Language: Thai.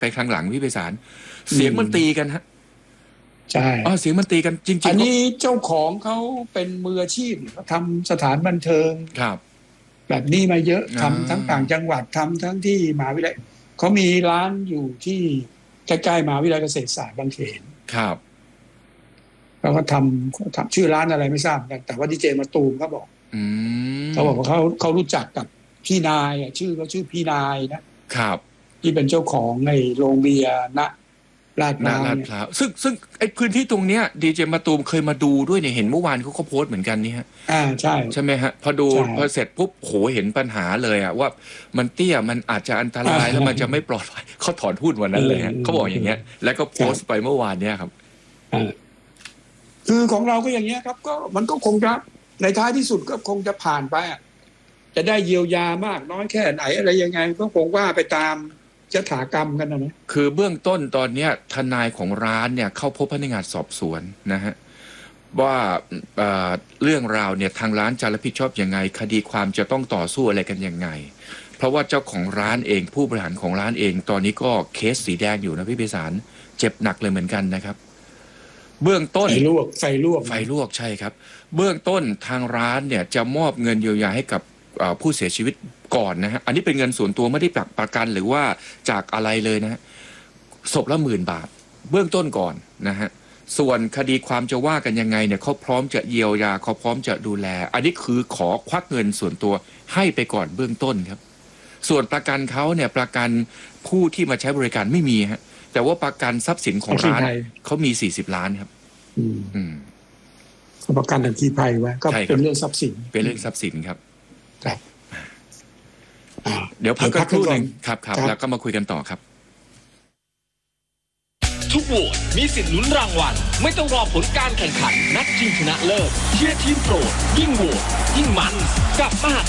ไปครั้งหลังพี่ไพศาลเสียงมันตีกันฮะใช่เสียงมันตีกันจริงๆอันนี้เจ้าของเขาเป็นมืออาชีพเขาทำสถานบันเทิงครับแบบนี้มาเยอะทำทั้งต่างจังหวัดทำทั้งที่มหาวิทยาลัยเขามีร้านอยู่ที่ใกล้ๆมหาวิทยาลัยเกษตรศาสตร์บางเขนครับแล้วก็ทำชื่อร้านอะไรไม่ทราบกันแต่ว่าดีเจมาตูมเขาบอกเขาบอกว่าเขารู้จักกับพี่นายชื่อเขาชื่อพี่นายนะครับที่เป็นเจ้าของในโรงเบียร์ณลาดพร้าวซึ่งไอ้พื้นที่ตรงเนี้ยดีเจมาตูมเคยมาดูด้วยเนี่ยเห็นเมื่อวานเขาโพสต์เหมือนกันนี่ฮะใช่ไหมฮะพอเสร็จปุ๊บโหเห็นปัญหาเลยอะว่ามันเตี้ยมันอาจจะอันตรายแล้วมันจะไม่ปลอดภัยเขาถอนหุ้นวันนั้นเลยฮะเขาบอกอย่างเงี้ยแล้วก็โพสต์ไปเมื่อวานเนี่ยครับคือของเราก็อย่างเงี้ยครับก็มันก็คงจะในท้ายที่สุดก็คงจะผ่านไปจะได้เยียวยามากน้อยแค่ไหนอะไรยังไงก็คงว่าไปตามยถากรรมกันนะคือเบื้องต้นตอนเนี้ยทนายของร้านเนี่ยเข้าพบพนักงานสอบสวนนะฮะว่าเรื่องราวเนี่ยทางร้านจะรับผิดชอบยังไงคดีความจะต้องต่อสู้อะไรกันยังไงเพราะว่าเจ้าของร้านเองผู้บริหารของร้านเองตอนนี้ก็เคสสีแดงอยู่นะพี่ไพศาลเจ็บหนักเลยเหมือนกันนะครับเบื้องต้นไฟลวกใช่ครับเบื้องต้นทางร้านเนี่ยจะมอบเงินเยียวยาให้กับผู้เสียชีวิตก่อนนะฮะอันนี้เป็นเงินส่วนตัวไม่ได้ประกันหรือว่าจากอะไรเลยนะฮะศพละ10,000 บาทเบื้องต้นก่อนนะฮะส่วนคดีความจะว่ากันยังไงเนี่ยเขาพร้อมจะเยียวยาเขาพร้อมจะดูแลอันนี้คือขอควักเงินส่วนตัวให้ไปก่อนเบื้องต้นครับส่วนประกันเขาเนี่ยประกันผู้ที่มาใช้บริการไม่มีฮะแต่ว่าประกันทรัพย์สินของร้านเขามี40 ล้านครับประกันอัคคีภัยไว้ก็เป็นเรื่องทรัพย์สินเป็นเรื่องทรัพย์สินครับเดี๋ยวพักกันครู่หนึ่งครับแล้วก็มาคุยกันต่อครับทุกโหวตมีสิทธิ์ลุ้นรางวัลไม่ต้องรอผลการแข่งขันนัดชิงชนะเลิศเชียร์ทีมโปรดยิ่งโหวตยิ่งมันกับมห